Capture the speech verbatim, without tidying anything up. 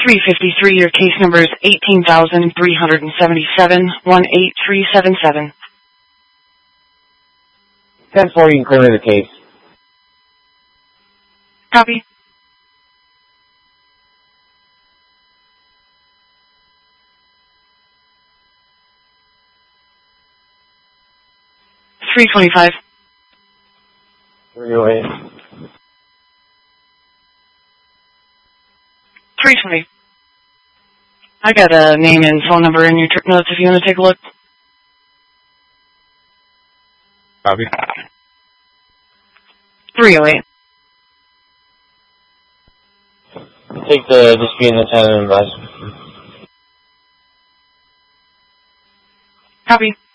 three fifty-three, your case number is eighteen thousand three hundred seventy-seven, one eight three seven seven. ten four, you can clear me the case. Copy. three twenty-five. three oh eight. three twenty. I got a name and phone number in your trip notes if you want to take a look. Copy. three oh eight. Take the dispute in the ten and advise. Copy.